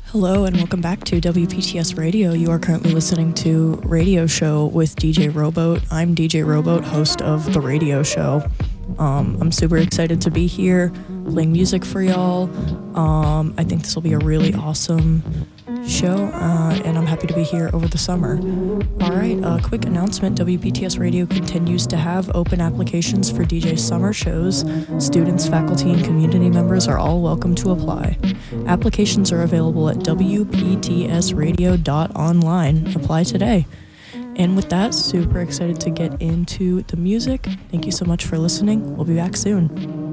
Hello and welcome back to WPTS Radio. You are currently listening to Radio Show with DJ Rowboat. I'm DJ Rowboat, host of The Radio Show. I'm super excited to be here playing music for y'all. I think this will be a really awesome show, and I'm happy to be here over the summer. All right, a quick announcement. WPTS Radio continues to have open applications for DJ summer shows. Students, faculty, and community members are all welcome to apply. Applications are available at wptsradio.online. Apply today. And with that, super excited to get into the music. Thank you so much for listening. We'll be back soon.